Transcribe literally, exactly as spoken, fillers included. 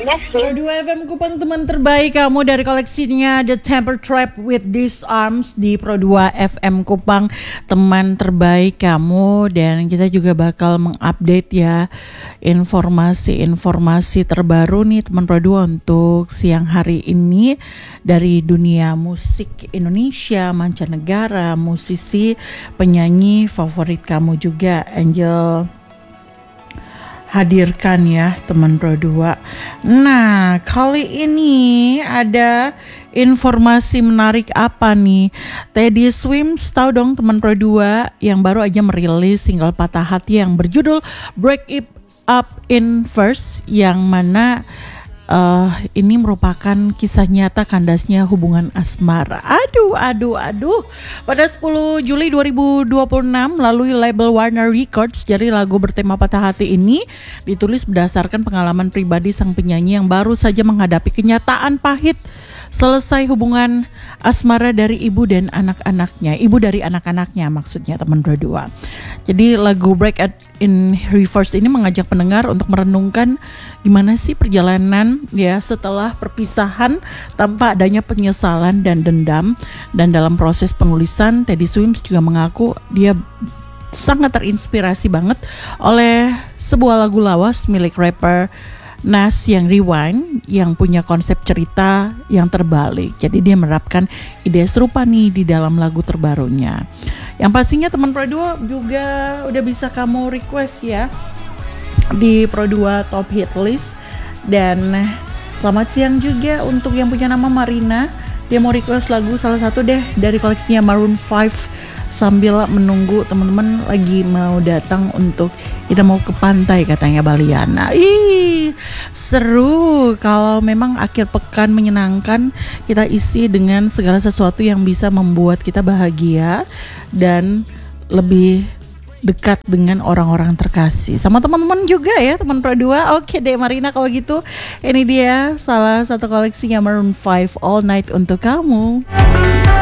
Messi. Pro dua F M Kupang, teman terbaik kamu dari koleksinya The Temper Trap with These Arms di Pro dua F M Kupang, teman terbaik kamu. Dan kita juga bakal mengupdate ya informasi-informasi terbaru nih teman Pro dua untuk siang hari ini dari dunia musik Indonesia, mancanegara, musisi, penyanyi favorit kamu juga Angel hadirkan ya teman Pro dua. Nah, kali ini ada informasi menarik apa nih? Teddy Swims, tahu dong teman Pro dua, yang baru aja merilis single Patah Hati yang berjudul Break It Up in First, yang mana Uh, ini merupakan kisah nyata kandasnya hubungan asmara. Aduh, aduh, aduh. Pada sepuluh Juli dua ribu dua puluh enam melalui label Warner Records, jadi lagu bertema Patah Hati ini ditulis berdasarkan pengalaman pribadi sang penyanyi yang baru saja menghadapi kenyataan pahit selesai hubungan asmara dari ibu dan anak-anaknya. Ibu dari anak-anaknya maksudnya teman Pro dua. Jadi lagu Break It in Reverse ini mengajak pendengar untuk merenungkan gimana sih perjalanan ya setelah perpisahan tanpa adanya penyesalan dan dendam. Dan dalam proses penulisan, Teddy Swims juga mengaku dia sangat terinspirasi banget oleh sebuah lagu lawas milik rapper Nas yang Rewind, yang punya konsep cerita yang terbalik. Jadi dia menerapkan ide serupa nih di dalam lagu terbarunya. Yang pastinya teman Pro dua juga udah bisa kamu request ya di Pro dua Top Hit List. Dan selamat siang juga untuk yang punya nama Marina. Dia mau request lagu salah satu deh dari koleksinya Maroon five, sambil menunggu teman-teman lagi mau datang untuk kita mau ke pantai katanya Baliana. Ih, seru kalau memang akhir pekan menyenangkan kita isi dengan segala sesuatu yang bisa membuat kita bahagia dan lebih dekat dengan orang-orang terkasih, sama teman-teman juga ya teman Pro dua. Oke deh Marina, kalau gitu ini dia salah satu koleksinya Maroon five, All Night untuk kamu.